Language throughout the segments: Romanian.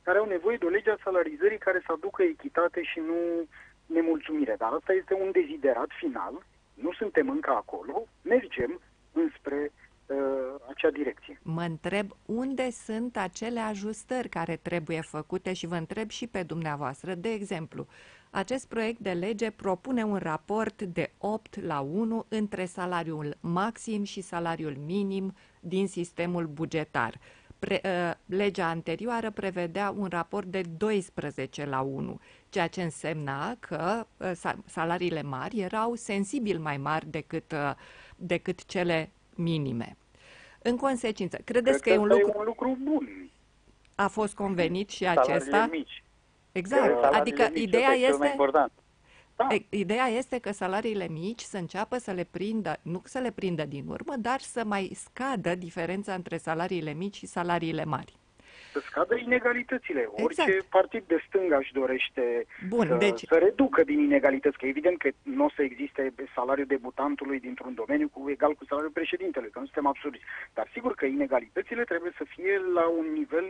care au nevoie de o lege a salarizării care să aducă echitate și nu nemulțumire. Dar asta este un deziderat final, nu suntem încă acolo, mergem înspre acea direcție. Mă întreb unde sunt acele ajustări care trebuie făcute și vă întreb și pe dumneavoastră. De exemplu, acest proiect de lege propune un raport de 8:1 între salariul maxim și salariul minim din sistemul bugetar. Legea anterioară prevedea un raport de 12:1, ceea ce însemna că salariile mari erau sensibil mai mari decât cele minime. În consecință, credeți că e un lucru bun. A fost convenit și acesta? Salariile mici. Exact. Adică Da. Ideea este că salariile mici să înceapă să le prindă, nu să le prindă din urmă, dar să mai scadă diferența între salariile mici și salariile mari. Să scadă inegalitățile. Exact. Orice partid de stânga își dorește să reducă din inegalități, că evident că nu o să existe salariul debutantului dintr-un domeniu egal cu salariul președintelui, că nu suntem absurdi. Dar sigur că inegalitățile trebuie să fie la un nivel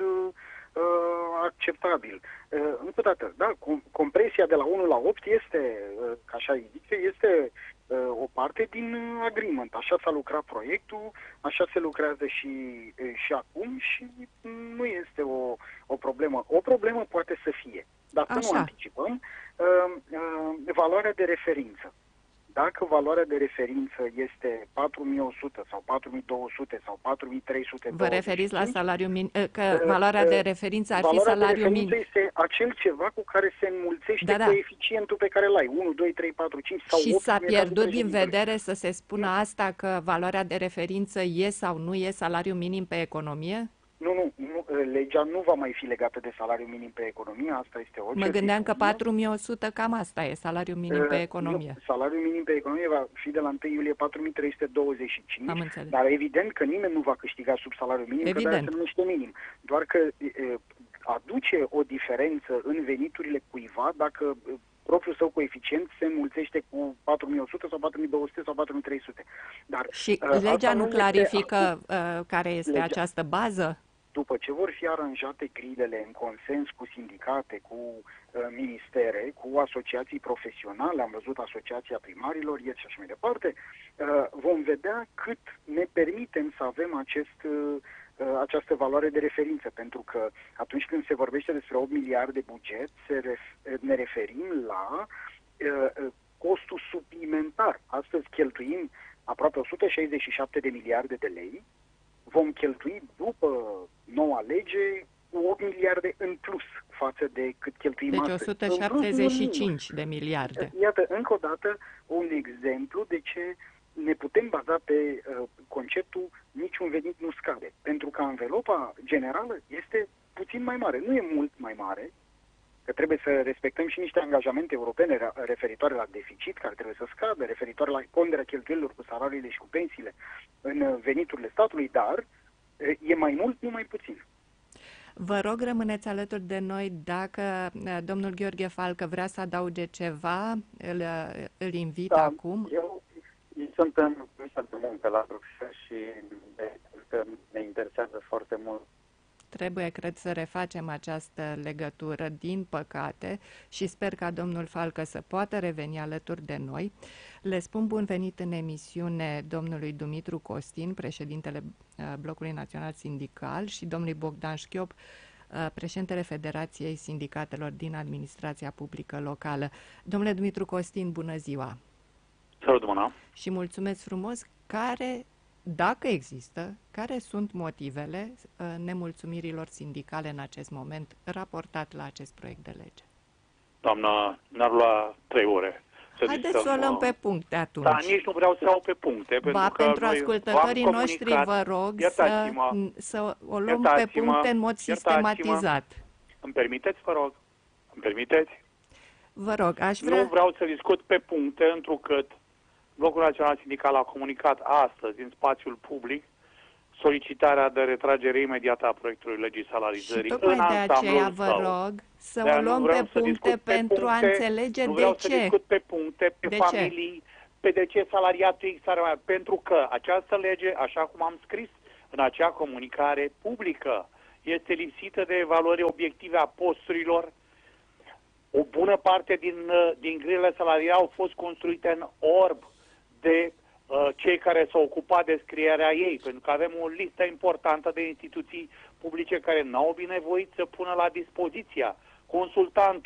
acceptabil. Încă o dată, da, compresia de la 1 la 8 este, ca așa îi zice, este o parte din agreement. Așa s-a lucrat proiectul, așa se lucrează și acum și nu este o problemă. O problemă poate să fie, dar să nu anticipăm, valoarea de referință. Dacă valoarea de referință este 4.100 sau 4.200 sau 4.300... Vă referiți la salariul minim, că valoarea de referință ar fi salariul minim. Valoarea de referință este acel ceva cu care se înmulțește coeficientul pe care îl ai, 1, 2, 3, 4, 5 sau 8... Și s-a pierdut din vedere să se spună asta, că valoarea de referință e sau nu e salariul minim pe economie? Nu, legea nu va mai fi legată de salariul minim pe economie, asta este o... Mă gândeam că 4.100 cam asta e salariul minim pe economie. Salariul minim pe economie va fi de la 1 iulie 4.325, dar evident că nimeni nu va câștiga sub salariul minim, că de-aia se numește minim. Doar că aduce o diferență în veniturile cuiva dacă propriul său coeficient se înmulțește cu 4.100 sau 4.200 sau 4.300. Dar și legea nu clarifică care este această bază? După ce vor fi aranjate grilele în consens cu sindicate, cu ministere, cu asociații profesionale, am văzut Asociația Primarilor ieri și așa mai departe, vom vedea cât ne permitem să avem această valoare de referință, pentru că atunci când se vorbește despre 8 miliarde buget, ne referim la costul suplimentar. Astăzi cheltuim aproape 167 de miliarde de lei, vom cheltui după noua lege 8 miliarde în plus față de cât cheltuim astăzi. Deci 175 de miliarde. Iată, încă o dată, un exemplu de ce ne putem baza pe conceptul niciun venit nu scade. Pentru că anvelopa generală este puțin mai mare. Nu e mult mai mare, că trebuie să respectăm și niște angajamente europene referitoare la deficit, care trebuie să scadă, referitoare la ponderea cheltuielilor cu salariile și cu pensiile în veniturile statului, dar e mai mult, nu mai puțin. Vă rog, rămâneți alături de noi. Dacă domnul Gheorghe Falcă vrea să adauge ceva, îl invit acum. Eu sunt în Comisia de Muncă la Bruxelles și ne interesează foarte mult. Trebuie, cred, să refacem această legătură, din păcate, și sper ca domnul Falcă să poată reveni alături de noi. Le spun bun venit în emisiune domnului Dumitru Costin, președintele Blocului Național Sindical, și domnului Bogdan Șchiop, președintele Federației Sindicatelor din Administrația Publică Locală. Domnule Dumitru Costin, bună ziua! Salut, bună! Și mulțumesc frumos. Dacă există, care sunt motivele nemulțumirilor sindicale în acest moment raportat la acest proiect de lege? Doamna, ne-ar lua 3 ore. Haideți să o luăm pe puncte atunci. Da, nici nu vreau să iau pe puncte. Pentru ascultătorii noștri vă rog să o luăm pe puncte în mod sistematizat. Îmi permiteți, vă rog? Îmi permiteți? Vă rog, aș vrea... Nu vreau să discut pe puncte, întrucât Blocul Național Sindical a comunicat astăzi în spațiul public solicitarea de retragere imediată a proiectului legii salarizării. Și tocmai de aceea vă rog să o luăm pe puncte pentru a înțelege de ce. Nu vreau să discut pe puncte, pe familii, pe de ce salariatul X are mai... Pentru că această lege, așa cum am scris în acea comunicare publică, este lipsită de evaluări obiective a posturilor. O bună parte din grilele salariale au fost construite în orb de cei care s-au ocupat de scrierea ei, pentru că avem o listă importantă de instituții publice care n-au binevoit să pună la dispoziția consultantului